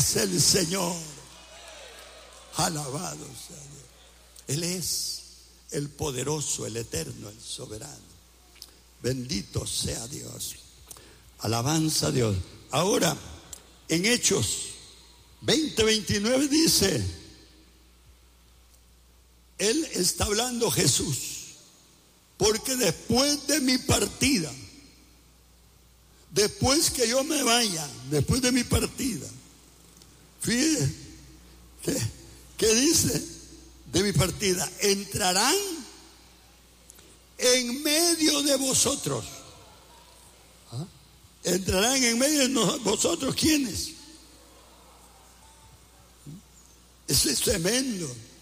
es el Señor. Alabado sea Dios. Él es el poderoso, el eterno, el soberano. Bendito sea Dios. Alabanza a Dios. Ahora, en Hechos 20:29 dice, Él está hablando Jesús, porque después de mi partida, después que yo me vaya, después de mi partida, fíjese, ¿qué dice? De mi partida, entrarán en medio de vosotros. ¿Ah? Entrarán en medio de vosotros, ¿quiénes? Eso es tremendo.